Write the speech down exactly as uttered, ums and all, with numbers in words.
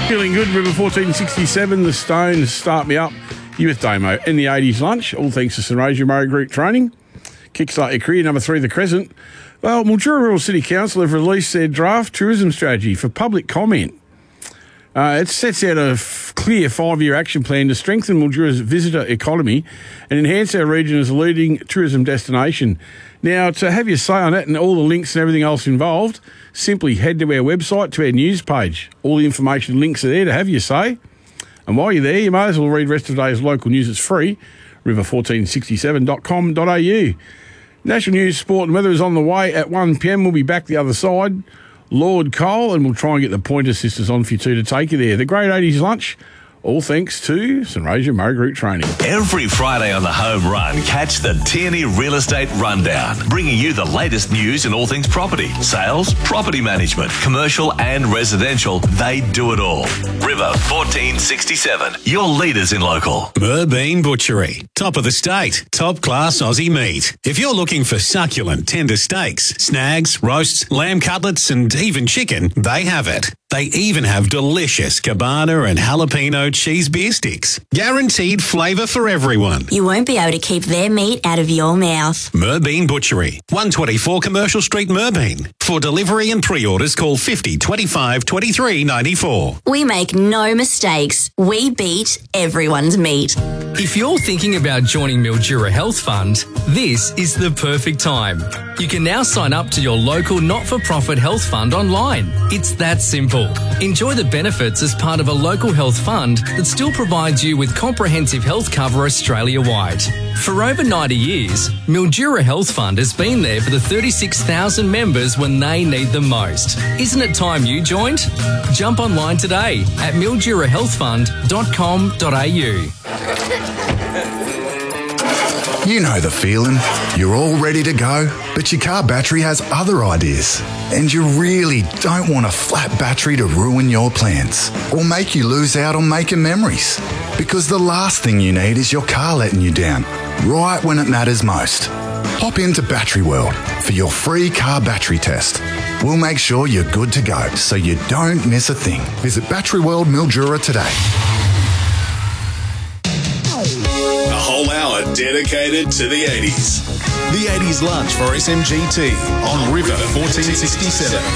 Feeling good, River fourteen sixty-seven, the Stones, Start Me Up. You with Damo and the eighties lunch, all thanks to St Roger Murray Group Training. Kickstart your career, number three, The Crescent. Well, Mildura Rural City Council have released their draft tourism strategy for public comment. Uh, it sets out a f- clear five-year action plan to strengthen Mildura's visitor economy and enhance our region as a leading tourism destination. Now, to have your say on it and all the links and everything else involved, simply head to our website, to our news page. All the information links are there to have your say. And while you're there, you may as well read the rest of today's local news. It's free, river fourteen sixty-seven dot com dot a u. National news, sport and weather is on the way at one p m. We'll be back the other side. Lord Cole, and we'll try and get the Pointer Sisters on for you two to take you there. The Great eighties Lunch, all thanks to St Roger Murray Group Training. Every Friday on the Home Run, catch the Tierney Real Estate Rundown, bringing you the latest news in all things property, sales, property management, commercial and residential. They do it all. River fourteen sixty-seven, your leaders in local. Merbean Butchery, top of the state, top class Aussie meat. If you're looking for succulent, tender steaks, snags, roasts, lamb cutlets and even chicken, they have it. They even have delicious cabana and jalapeno cheese beer sticks. Guaranteed flavour for everyone. You won't be able to keep their meat out of your mouth. Merbean Butchery, one twenty-four Commercial Street, Merbean. For delivery and pre-orders, call fifty twenty-five twenty-three ninety-four. We make no mistakes. We beat everyone's meat. If you're thinking about joining Mildura Health Fund, this is the perfect time. You can now sign up to your local not-for-profit health fund online. It's that simple. Enjoy the benefits as part of a local health fund that still provides you with comprehensive health cover Australia-wide. For over ninety years, Mildura Health Fund has been there for the thirty-six thousand members when they need them most. Isn't it time you joined? Jump online today at mildura health fund dot com dot a u. You know the feeling. You're all ready to go, but your car battery has other ideas. And you really don't want a flat battery to ruin your plans or make you lose out on making memories. Because the last thing you need is your car letting you down, right when it matters most. Hop into Battery World for your free car battery test. We'll make sure you're good to go so you don't miss a thing. Visit Battery World Mildura today. A whole hour dedicated to the eighties. The eighties Lunch for S M G T on River fourteen sixty-seven.